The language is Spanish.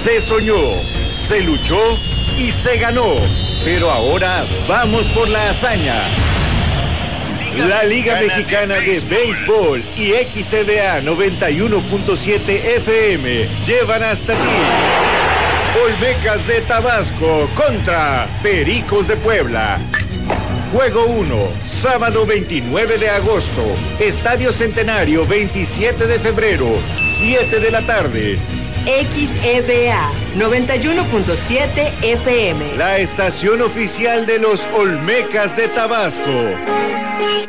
Se soñó, se luchó y se ganó. Pero ahora vamos por la hazaña. La Liga Mexicana de Béisbol y XCBA 91.7 FM llevan hasta ti Olmecas de Tabasco contra Pericos de Puebla. Juego 1, sábado 29 de agosto, Estadio Centenario 27 de febrero, 7 de la tarde. XEBA 91.7 FM. La estación oficial de los Olmecas de Tabasco.